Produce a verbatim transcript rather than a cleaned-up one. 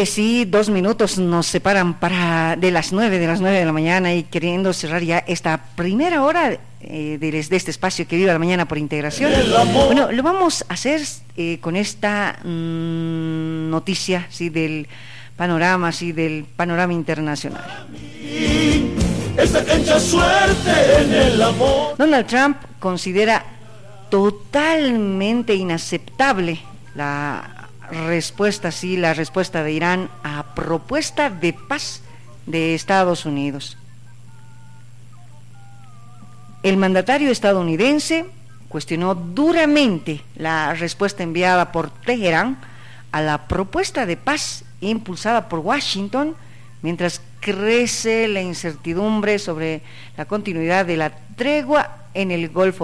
Sí, dos minutos nos separan para de las nueve de las nueve de la mañana y queriendo cerrar ya esta primera hora eh, de, de este espacio que viva la mañana por integración. Bueno, lo vamos a hacer eh, con esta mmm, noticia, sí, del panorama, sí, del panorama internacional. Esta cancha suerte en el amor. Donald Trump considera totalmente inaceptable la respuesta, sí, la respuesta de Irán a propuesta de paz de Estados Unidos. El mandatario estadounidense cuestionó duramente la respuesta enviada por Teherán a la propuesta de paz impulsada por Washington, mientras crece la incertidumbre sobre la continuidad de la tregua en el Golfo